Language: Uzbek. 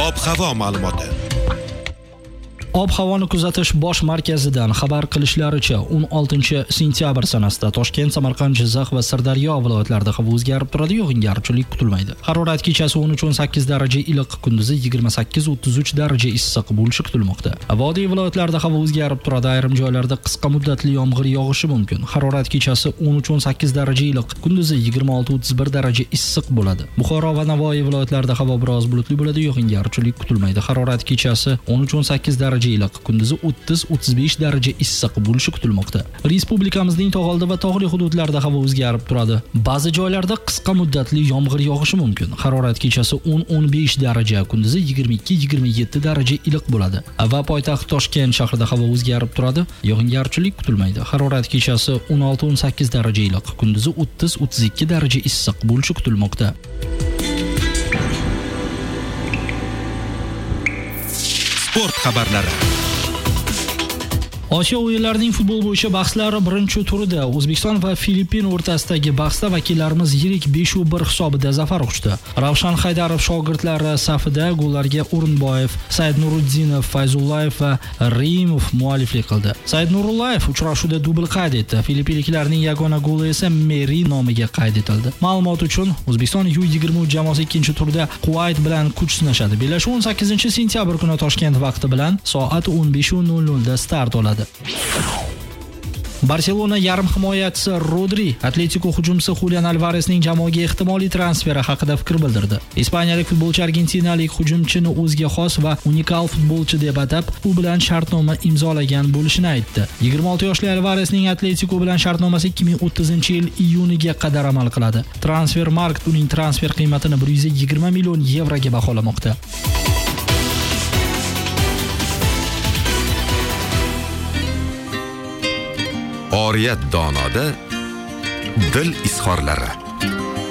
Ob-havo ma'lumoti. Ob-havoni kuzatish bosh markazidan xabar qilishlaricha 16-sentyabr sanasida Toshkent, Samarqand, Jizzax va Sirdaryo viloyatlarida havo o'zgarib turadi, yog'ingarchilik kutilmaydi. Harorat kechasi 13-18 daraja iliq, kunduzi 28-33 daraja issiq bo'lishi kutilmoqda. Vodiy viloyatlarida havo o'zgarib turadi, ayrim joylarda qisqa muddatli yomg'ir yog'ishi mumkin. Harorat kechasi 13-18 daraja iliq, kunduzi 26-31 daraja issiq bo'ladi. Buxoro va Navoiy viloyatlarida havo biroz bulutli bo'ladi, yog'ingarchilik kutilmaydi. Harorat kechasi 13-18 daraja iliq, kunduzi 30-35 daraja issiq bo'lishi kutilmoqda. Respublikamizning tog'oldi va tog'li hududlarida havo o'zgarib turadi. Ba'zi joylarda qisqa muddatli yomg'ir yog'ishi mumkin. Harorat kechasi 10-15 daraja, kunduzi 22-27 daraja iliq bo'ladi. Va poytaxt Toshkent shahrida havo o'zgarib turadi, yog'ingarchilik kutilmaydi. Harorat kechasi 16-18 daraja iliq, kunduzi 30-32 daraja issiq bo'lishi kutilmoqda. Sport xabarlari. Osiyo o'yinlarining futbol bo'yicha bahslari birinchi turida O'zbekiston va Filippin o'rtasidagi bahsda vakillarimiz yirik 5-1 hisobida zafar quchdi. Ravshan Haydarov shogirdlari safida gollarga O'rinboyev, Said Nuriddinov, Fayzullayev va Rimov mualliflik qildi. Said Nurullayev uchrashuvda dubl qayd etdi. Filippinliklarning yagona goli esa Meri nomiga qayd etildi. Ma'lumot uchun, O'zbekiston U20 jamoasi ikkinchi turda Kuvayt bilan kuch sinashadi. Bellashuv 18-sentyabr kuni Toshkent vaqti bilan soat 15:00 da start oladi. Barselona yarim himoyachisi Rodri Atletico hujumchisi Julian Alvaresning jamoaga ehtimoliy transferi haqida fikr bildirdi. Ispaniyalik futbolchi argentinalik hujumchini o'ziga xos va unikal futbolchi deb atab, u bilan shartnoma imzolagan bo'lishini aytdi. 26 yoshli Alvaresning Atletico bilan shartnomasi 2030-yil iyuniga qadar amal qiladi. Transfermarkt uning transfer qiymatini 120 million yevroga baholamoqda. Oriyat donoda dil izhorlari.